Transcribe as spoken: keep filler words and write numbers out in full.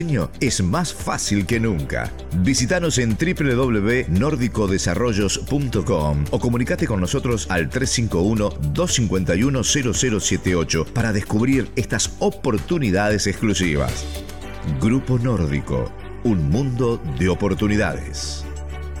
es más fácil que nunca. Visítanos en doble u doble u doble u punto nórdico desarrollos punto com o comunicate con nosotros al tres cinco uno, dos cinco uno, cero cero siete ocho para descubrir estas oportunidades exclusivas. Grupo Nórdico, un mundo de oportunidades.